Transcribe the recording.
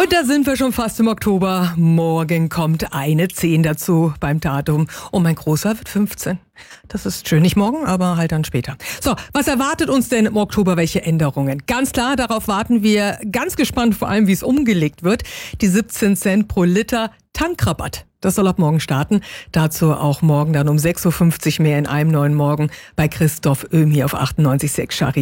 da sind wir schon fast im Oktober. Morgen kommt eine 10 dazu beim Datum. Und mein Großer wird 15. Das ist schön. Nicht morgen, aber halt dann später. So, was erwartet uns denn im Oktober? Welche Änderungen? Ganz klar, darauf warten wir ganz gespannt, vor allem wie es umgelegt wird. Die 17 Cent pro Liter Tankrabatt. Das soll ab morgen starten. Dazu auch morgen dann um 6.50 Uhr mehr in einem neuen Morgen bei Christoph Öhm hier auf 98,6 Schari.